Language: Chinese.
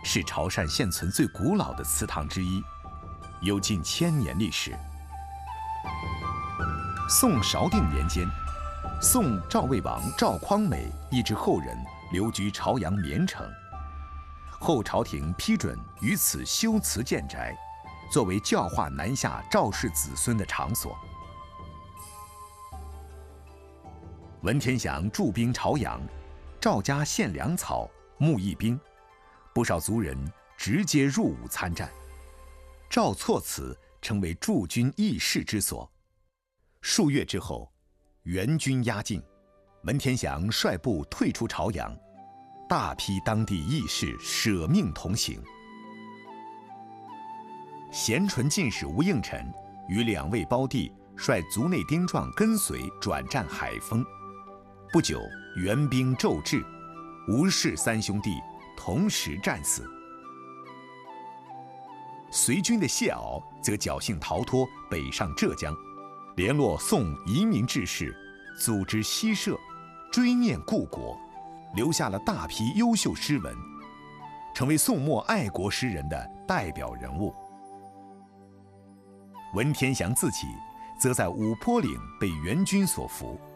是潮汕现存最古老的祠堂之一，有近1000年历史。宋韶定年间，宋赵魏王赵匡美一支后人留居潮阳绵城，后朝廷批准于此修祠建宅，作为教化南下赵氏子孙的场所。文天祥驻兵潮阳，赵家献粮草、募义兵，不少族人直接入伍参战。赵错祠成为驻军议事之所。数月之后，援军压境，文天祥率部退出潮阳，大批当地义士舍命同行。咸淳进士吴应辰与2位胞弟率族内丁壮跟随转战海丰。不久，援兵骤至，吴氏3兄弟同时战死。随军的谢骜则侥幸逃脱，北上浙江，联络宋移民志士，组织西社，追念故国，留下了大批优秀诗文，成为宋末爱国诗人的代表人物。文天祥自己则在五坡岭被援军所俘。